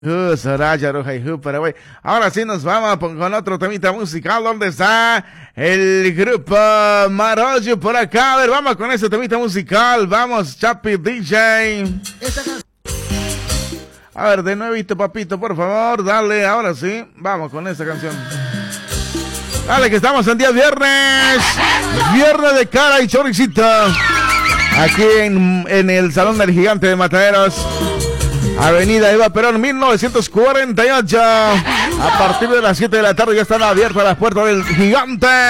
Soraya, Roja y Paraguay. Ahora sí nos vamos con otro temita musical. ¿Dónde está el grupo Marollo por acá? A ver, vamos con ese temita musical. Vamos, Chapi DJ. A ver, de nuevito, papito, por favor. Dale, ahora sí. Vamos con esta canción. Dale, que estamos en día viernes. Viernes de cara y choricito. Aquí en el Salón del Gigante de Mataderos. Avenida Eva Perón, 1948. A partir de las 7 de la tarde ya están abiertas las puertas del Gigante.